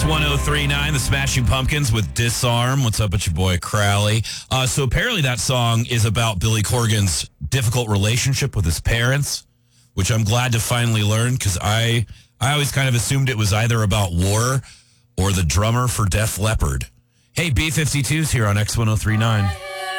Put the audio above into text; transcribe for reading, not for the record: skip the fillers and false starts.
X1039, the Smashing Pumpkins with Disarm. What's up with your boy Crowley? So apparently that song is about Billy Corgan's difficult relationship with his parents, which I'm glad to finally learn because I always kind of assumed it was either about war or the drummer for Def Leppard. Hey, B-52's here on X1039.